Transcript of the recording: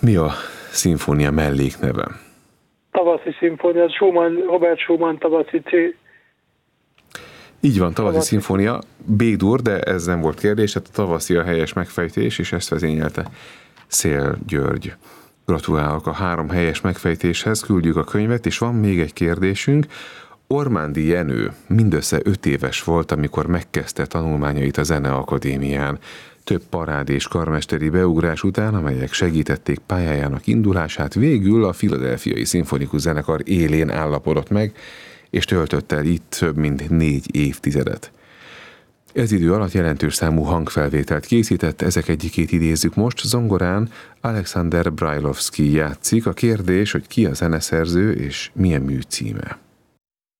Mi a szimfónia mellékneve? Tavaszi szimfónia, Robert Schumann tavaszi Így van, tavaszi szimfónia, B-dur, de ez nem volt kérdés, tehát a tavaszi a helyes megfejtés, és ezt vezényelte Széll György. Gratulálok a 3 helyes megfejtéshez, küldjük a könyvet, és van még egy kérdésünk. Ormándi Jenő mindössze 5 éves volt, amikor megkezdte tanulmányait a Zeneakadémián. Több parád és karmesteri beugrás után, amelyek segítették pályájának indulását, végül a Philadelphiai Szimfonikus Zenekar élén állapodott meg, és töltött el itt több mint 4 évtizedet. Ez idő alatt jelentős számú hangfelvételt készített, ezek egyikét idézzük most. Zongorán Alexander Brailovsky játszik. A kérdés, hogy ki a zeneszerző és milyen mű címe.